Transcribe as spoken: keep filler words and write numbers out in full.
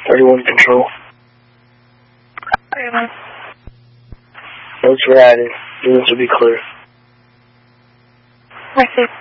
thirty-one control. thirty-one. Notes were added. Units will be clear. Received.